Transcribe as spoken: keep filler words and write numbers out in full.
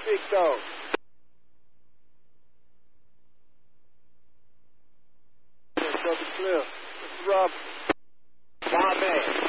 Big Dog. Southern Cliff. This is Rob. My man.